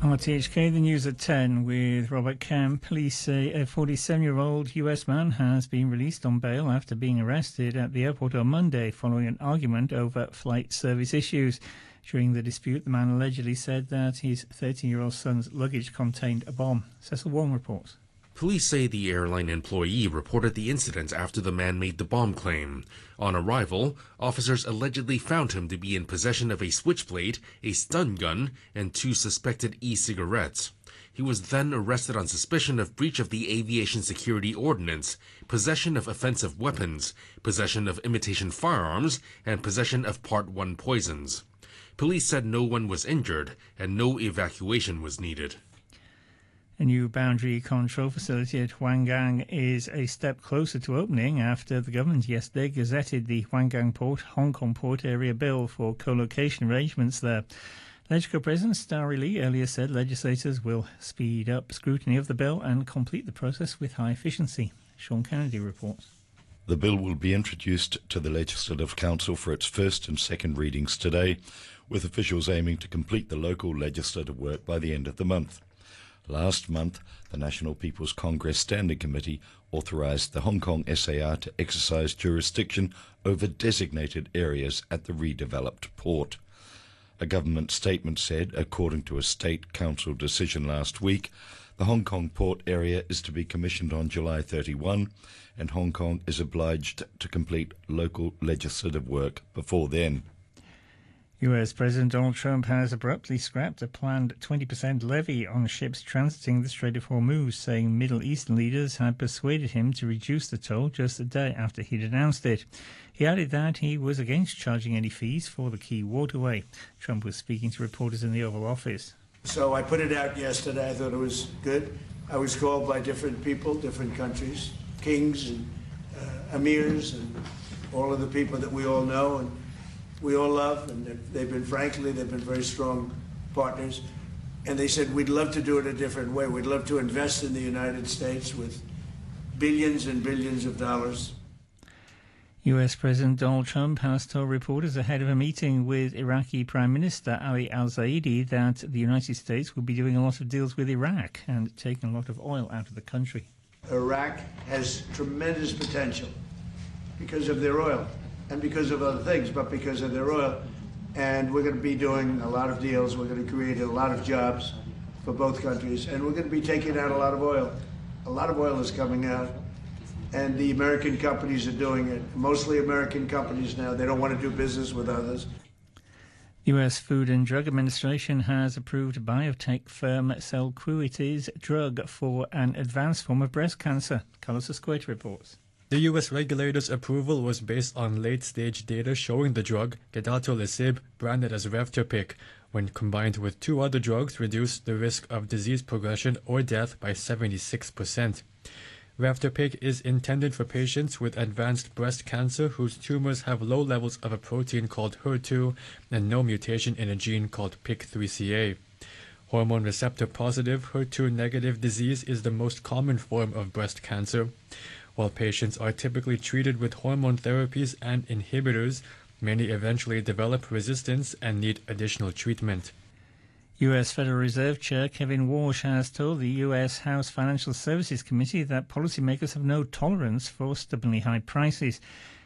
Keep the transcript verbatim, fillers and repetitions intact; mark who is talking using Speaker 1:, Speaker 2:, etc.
Speaker 1: R T H K, the news at ten with Robert Camp. Police say a forty-seven-year-old U S man has been released on bail after being arrested at the airport on Monday following an argument over flight service issues. During the dispute, the man allegedly said that his thirteen-year-old son's luggage contained a bomb. Cecil Wong reports.
Speaker 2: Police say the airline employee reported the incident after the man made the bomb claim. On arrival, officers allegedly found him to be in possession of a switchblade, a stun gun, and two suspected e-cigarettes. He was then arrested on suspicion of breach of the Aviation Security Ordinance, possession of offensive weapons, possession of imitation firearms, and possession of Part one poisons. Police said no one was injured and no evacuation was needed.
Speaker 1: A new boundary control facility at Huanggang is a step closer to opening after the government yesterday gazetted the Huanggang Port, Hong Kong Port Area Bill for co-location arrangements there. LegCo President Starry Lee earlier said legislators will speed up scrutiny of the bill and complete the process with high efficiency. Sean Kennedy reports.
Speaker 3: The bill will be introduced to the Legislative Council for its first and second readings today, with officials aiming to complete the local legislative work by the end of the month. Last month, the National People's Congress Standing Committee authorised the Hong Kong S A R to exercise jurisdiction over designated areas at the redeveloped port. A government statement said, according to a State Council decision last week, the Hong Kong port area is to be commissioned on July thirty-first, and Hong Kong is obliged to complete local legislative work before then.
Speaker 1: U S President Donald Trump has abruptly scrapped a planned twenty percent levy on ships transiting the Strait of Hormuz, saying Middle Eastern leaders had persuaded him to reduce the toll just a day after he'd announced it. He added that he was against charging any fees for the key waterway. Trump was speaking to reporters in the Oval Office.
Speaker 4: So I put it out yesterday. I thought it was good. I was called by different people, different countries, kings and uh, emirs and all of the people that we all know and we all love, and they've been, frankly, they've been very strong partners. And they said, we'd love to do it a different way. We'd love to invest in the United States with billions and billions of dollars.
Speaker 1: U S President Donald Trump has told reporters ahead of a meeting with Iraqi Prime Minister Ali al-Zaidi that the United States will be doing a lot of deals with Iraq and taking a lot of oil out of the country.
Speaker 4: Iraq has tremendous potential because of their oil. And because of other things, but because of their oil. And we're going to be doing a lot of deals. We're going to create a lot of jobs for both countries. And we're going to be taking out a lot of oil. A lot of oil is coming out. And the American companies are doing it. Mostly American companies now. They don't want to do business with others.
Speaker 1: The U S Food and Drug Administration has approved biotech firm Celcuity's drug for an advanced form of breast cancer. Carlos Escueta reports.
Speaker 5: The U S regulator's approval was based on late-stage data showing the drug, gedatolisib, branded as Revterpic, when combined with two other drugs, reduced the risk of disease progression or death by seventy-six percent. Revterpic is intended for patients with advanced breast cancer whose tumors have low levels of a protein called H E R two and no mutation in a gene called P I K three C A. Hormone receptor-positive H E R two negative disease is the most common form of breast cancer. While patients are typically treated with hormone therapies and inhibitors, many eventually develop resistance and need additional treatment.
Speaker 1: U S Federal Reserve Chair Kevin Warsh has told the U S House Financial Services Committee that policymakers have no tolerance for stubbornly high prices.